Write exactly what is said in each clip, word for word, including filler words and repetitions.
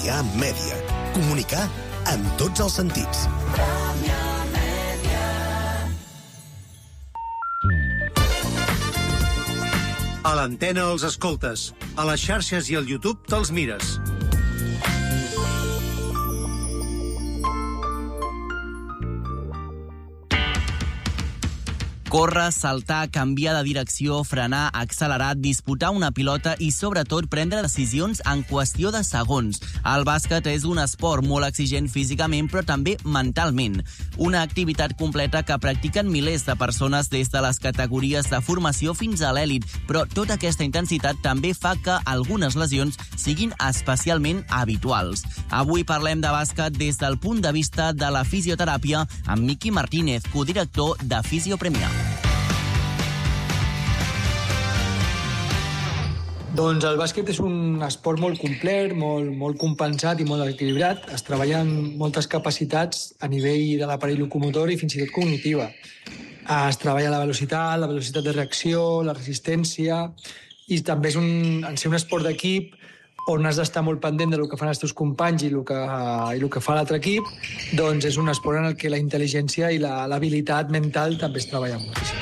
Premià Mèdia. Comunicar en tots els sentits. A l'antena els escoltes. A les xarxes i al YouTube te'ls mires. Córrer, saltar, canviar de direcció, frenar, accelerar, disputar una pilota i, sobretot, prendre decisions en qüestió de segons. El bàsquet és un esport molt exigent físicament, però també mentalment. Una activitat completa que practiquen milers de persones des de les categories de formació fins a l'èlit, però tota aquesta intensitat també fa que algunes lesions siguin especialment habituals. Avui parlem de bàsquet des del punt de vista de la fisioteràpia amb Miqui Martínez, codirector de Fisio Premià. Doncs el bàsquet és un esport molt complet, molt, molt compensat i molt equilibrat. Es treballen moltes capacitats a nivell de l'aparell locomotor i fins i tot cognitiva. Es treballa la velocitat, la velocitat de reacció, la resistència, i també és un, en ser un esport d'equip on has d'estar molt pendent del que fan els teus companys i el que, i el que fa l'altre equip, doncs és un esport en el que la intel·ligència i la, l'habilitat mental també es treballen moltíssim.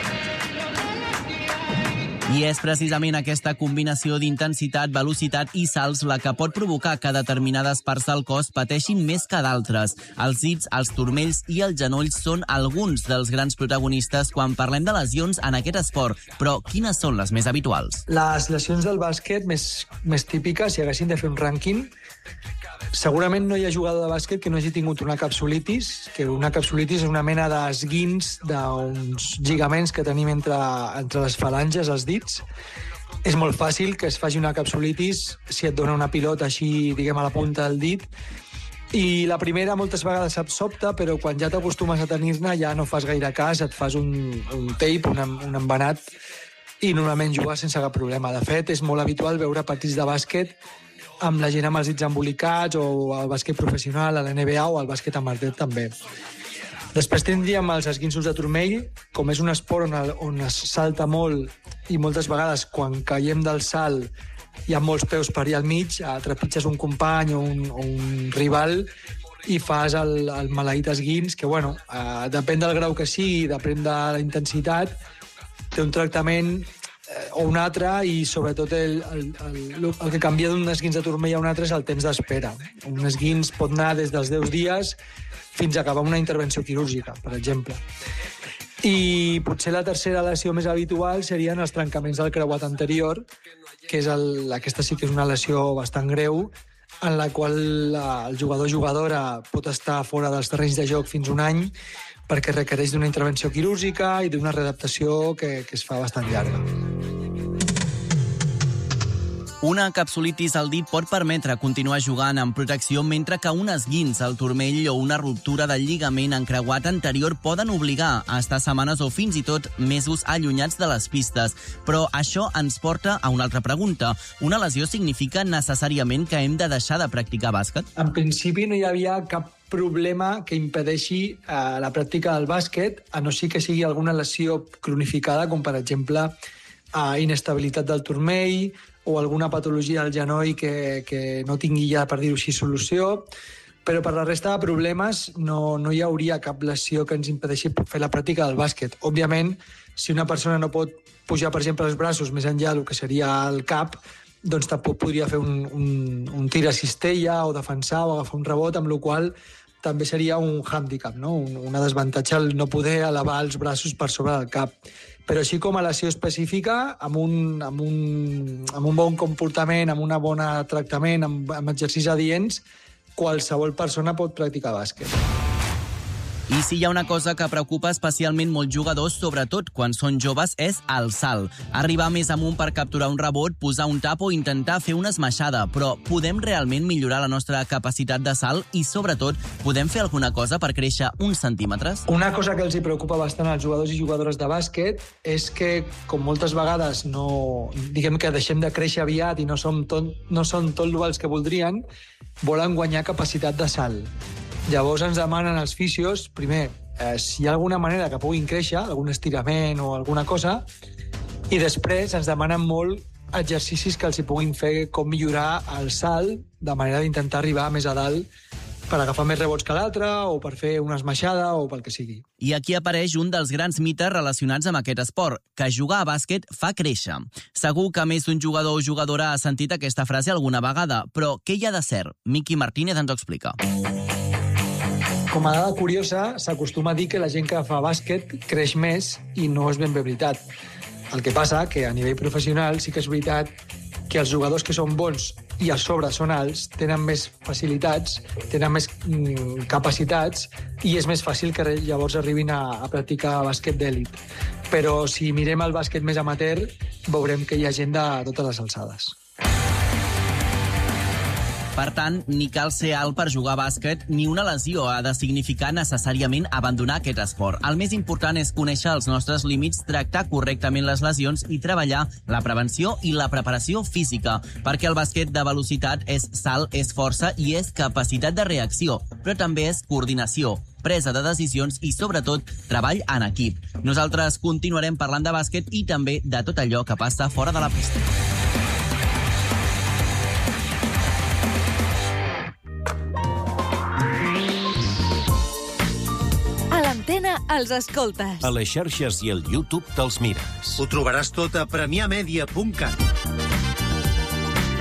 I és precisament aquesta combinació d'intensitat, velocitat i salts la que pot provocar que determinades parts del cos pateixin més que d'altres. Els dits, els turmells i els genolls són alguns dels grans protagonistes quan parlem de lesions en aquest esport. Però quines són les més habituals? Les lesions del bàsquet més, més típiques, si haguessin de fer un rànquing, segurament no hi ha jugador de bàsquet que no hagi tingut una capsulitis, que una capsulitis és una mena d'esguins d'uns lligaments que tenim entre, entre les falanges, els dits. És molt fàcil que es faci una capsulitis si et dona una pilota així, diguem, a la punta del dit. I la primera moltes vegades s'absobta, però quan ja t'acostumes a tenir-ne ja no fas gaire cas, et fas un, un tape, un, un embenat, i normalment jugues sense cap problema. De fet, és molt habitual veure partits de bàsquet amb la gent amb els dits embolicats, o al bàsquet professional, a la N B A o al bàsquet amateur també. Després tindríem els esguinços de turmell, com és un esport on, el, on es salta molt i moltes vegades quan caiem del salt hi ha molts peus per allà al mig, trepitges un company o un, o un rival i fas el, el maleït esguins, que bueno, eh, depèn del grau que sigui, depèn de la intensitat, té un tractament o un altre, i sobretot el, el, el, el que canvia d'un esguins de turmell a un altre és el temps d'espera. Un esguins pot anar des dels deu dies fins a acabar una intervenció quirúrgica, per exemple. I potser la tercera lesió més habitual serien els trencaments del creuat anterior, que és el, aquesta sí que és una lesió bastant greu, en la qual el jugador o jugadora pot estar fora dels terrenys de joc fins un any, perquè requereix d'una intervenció quirúrgica i d'una readaptació que, que es fa bastant llarga. Una capsulitis al dit pot permetre continuar jugant amb protecció, mentre que un esguins al turmell o una ruptura del lligament encreuat anterior poden obligar a estar setmanes o fins i tot mesos allunyats de les pistes. Però això ens porta a una altra pregunta. Una lesió significa necessàriament que hem de deixar de practicar bàsquet? En principi no hi havia cap problema que impedeixi eh, la pràctica del bàsquet, a no ser que sigui alguna lesió cronificada, com per exemple eh, inestabilitat del turmell o alguna patologia al genoll que, que no tingui ja, per dir-ho així, solució. Però per la resta de problemes no, no hi hauria cap lesió que ens impedeixi fer la pràctica del bàsquet. Òbviament, si una persona no pot pujar, per exemple, els braços més enllà del que seria el cap, doncs tampoc podria fer un, un, un tir a cistella o defensar o agafar un rebot, amb la qual també seria un hàndicap, no? Un, una desavantatge el no poder elevar els braços per sobre del cap. Però així com a lesió específica, amb un, amb un, amb un bon comportament, amb un bon tractament, amb, amb exercicis adients, qualsevol persona pot practicar bàsquet. I si hi ha una cosa que preocupa especialment molts jugadors, sobretot quan són joves, és el salt. Arribar més amunt per capturar un rebot, posar un tap o intentar fer una esmaixada. Però podem realment millorar la nostra capacitat de salt i, sobretot, podem fer alguna cosa per créixer uns centímetres? Una cosa que els hi preocupa bastant als jugadors i jugadores de bàsquet és que, com moltes vegades no, diguem que deixem de créixer aviat i no som tot, no són tot els que voldrien, volen guanyar capacitat de salt. Llavors ens demanen els fisios, primer, eh, si hi ha alguna manera que puguin créixer, algun estirament o alguna cosa, i després ens demanen molt exercicis que els hi puguin fer com millorar el salt de manera d'intentar arribar més a dalt per agafar més rebots que l'altre o per fer una esmaixada o pel que sigui. I aquí apareix un dels grans mites relacionats amb aquest esport, que jugar a bàsquet fa créixer. Segur que més d'un jugador o jugadora ha sentit aquesta frase alguna vegada, però què hi ha de cert? Miqui Martínez ens ho explica. Com a dada curiosa, s'acostuma a dir que la gent que fa bàsquet creix més i no és ben bé veritat. El que passa que a nivell professional sí que és veritat que els jugadors que són bons i a sobre són alts tenen més facilitats, tenen més mm, capacitats i és més fàcil que llavors arribin a, a practicar bàsquet d'èlit. Però si mirem el bàsquet més amateur, veurem que hi ha gent de totes les alçades. Per tant, ni cal ser alt per jugar a bàsquet, ni una lesió ha de significar necessàriament abandonar aquest esport. El més important és conèixer els nostres límits, tractar correctament les lesions i treballar la prevenció i la preparació física, perquè el bàsquet de velocitat és salt, és força i és capacitat de reacció, però també és coordinació, presa de decisions i, sobretot, treball en equip. Nosaltres continuarem parlant de bàsquet i també de tot allò que passa fora de la pista. L'Antena els escoltes. A les xarxes i al YouTube te'ls mires. Ho trobaràs tot a premià media punt cat.